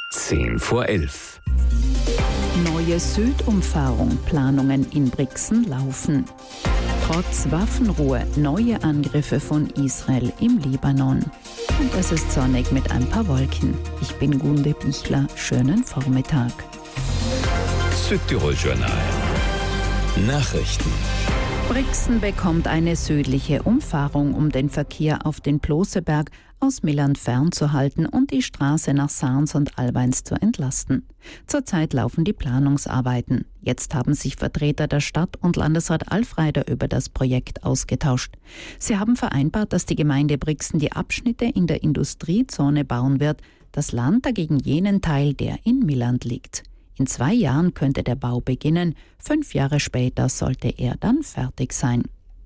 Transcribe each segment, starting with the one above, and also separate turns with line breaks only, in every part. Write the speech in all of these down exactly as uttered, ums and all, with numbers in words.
Zehn vor elf.
Neue Südumfahrung, Planungen in Brixen laufen. Trotz Waffenruhe, neue Angriffe von Israel im Libanon. Und es ist sonnig mit ein paar Wolken. Ich bin Gunde Bichler, schönen Vormittag.
Südtirol-Journal. Nachrichten.
Brixen bekommt eine südliche Umfahrung, um den Verkehr auf den Ploseberg aus Milland fernzuhalten und die Straße nach Sarns und Albeins zu entlasten. Zurzeit laufen die Planungsarbeiten. Jetzt haben sich Vertreter der Stadt und Landesrat Alfreider über das Projekt ausgetauscht. Sie haben vereinbart, dass die Gemeinde Brixen die Abschnitte in der Industriezone bauen wird, das Land dagegen jenen Teil, der in Milland liegt. In zwei Jahren könnte der Bau beginnen, fünf Jahre später sollte er dann fertig sein.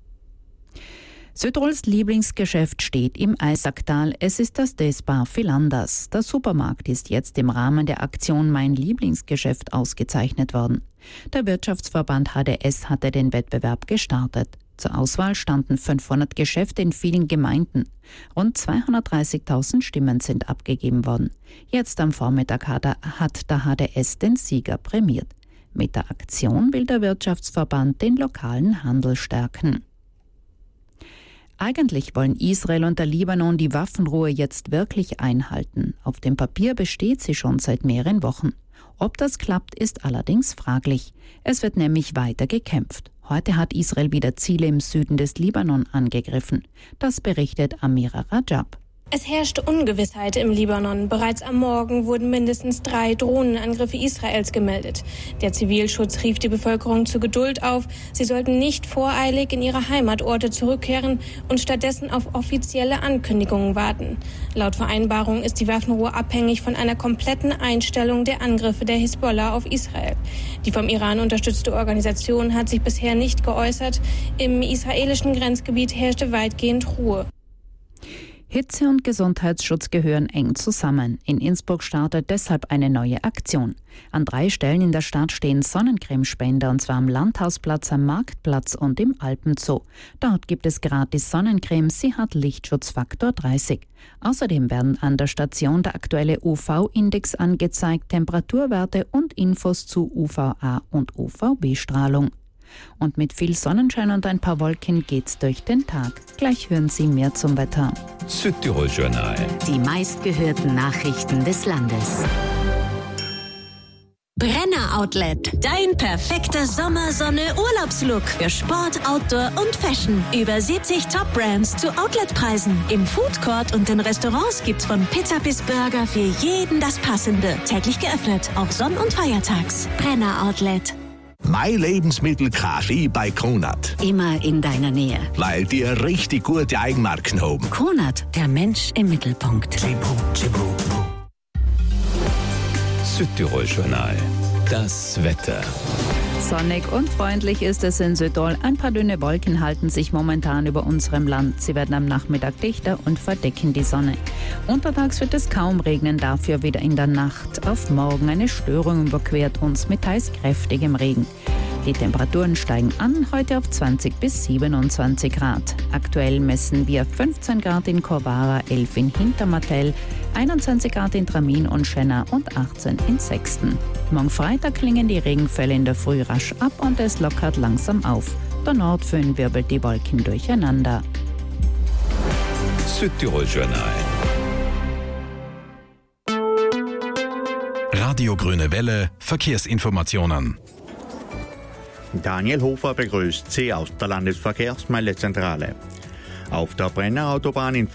Südtirols Lieblingsgeschäft steht im Eisacktal. Es ist das Desbar Philanders. Der Supermarkt ist jetzt im Rahmen der Aktion Mein Lieblingsgeschäft ausgezeichnet worden. Der Wirtschaftsverband H D S hatte den Wettbewerb gestartet. Zur Auswahl standen fünfhundert Geschäfte in vielen Gemeinden. Rund zweihundertdreißigtausend Stimmen sind abgegeben worden. Jetzt am Vormittag hat der H D S den Sieger prämiert. Mit der Aktion will der Wirtschaftsverband den lokalen Handel stärken. Eigentlich wollen Israel und der Libanon die Waffenruhe jetzt wirklich einhalten. Auf dem Papier besteht sie schon seit mehreren Wochen. Ob das klappt, ist allerdings fraglich. Es wird nämlich weiter gekämpft. Heute hat Israel wieder Ziele im Süden des Libanon angegriffen. Das berichtet Amira Rajab.
Es herrschte Ungewissheit im Libanon. Bereits am Morgen wurden mindestens drei Drohnenangriffe Israels gemeldet. Der Zivilschutz rief die Bevölkerung zur Geduld auf. Sie sollten nicht voreilig in ihre Heimatorte zurückkehren und stattdessen auf offizielle Ankündigungen warten. Laut Vereinbarung ist die Waffenruhe abhängig von einer kompletten Einstellung der Angriffe der Hisbollah auf Israel. Die vom Iran unterstützte Organisation hat sich bisher nicht geäußert. Im israelischen Grenzgebiet herrschte weitgehend Ruhe.
Hitze und Gesundheitsschutz gehören eng zusammen. In Innsbruck startet deshalb eine neue Aktion. An drei Stellen in der Stadt stehen Sonnencremespender, und zwar am Landhausplatz, am Marktplatz und im Alpenzoo. Dort gibt es gratis Sonnencreme, sie hat Lichtschutzfaktor dreißig. Außerdem werden an der Station der aktuelle U V-Index angezeigt, Temperaturwerte und Infos zu U V A und U V B-Strahlung. Und mit viel Sonnenschein und ein paar Wolken geht's durch den Tag. Gleich hören Sie mehr zum Wetter.
Südtirol-Journal.
Die meistgehörten Nachrichten des Landes. Brenner Outlet. Dein perfekter Sommersonne-Urlaubslook für Sport, Outdoor und Fashion. Über siebzig Top-Brands zu Outletpreisen. Im Foodcourt und in Restaurants gibt's von Pizza bis Burger für jeden das Passende. Täglich geöffnet, auch sonn- und feiertags. Brenner Outlet.
Mein Lebensmittel Kaffee bei Kronat.
Immer in deiner Nähe.
Weil die richtig gute Eigenmarken haben.
Kronat, der Mensch im Mittelpunkt.
Südtirol-Journal. Das Wetter.
Sonnig und freundlich ist es in Südtirol. Ein paar dünne Wolken halten sich momentan über unserem Land. Sie werden am Nachmittag dichter und verdecken die Sonne. Untertags wird es kaum regnen, dafür wieder in der Nacht. Auf morgen eine Störung überquert uns mit teils kräftigem Regen. Die Temperaturen steigen an, heute auf zwanzig bis siebenundzwanzig Grad. Aktuell messen wir fünfzehn Grad in Corvara, elf in Hintermartell, einundzwanzig Grad in Tramin und Schenna und achtzehn in Sexten. Morgen Freitag klingen die Regenfälle in der Früh rasch ab und es lockert langsam auf. Der Nordföhn wirbelt die Wolken durcheinander.
Südtirol-Journal.
Radio Grüne Welle, Verkehrsinformationen.
Daniel Hofer begrüßt Sie aus der Landesverkehrsmeldezentrale. Auf der Brenner Autobahn in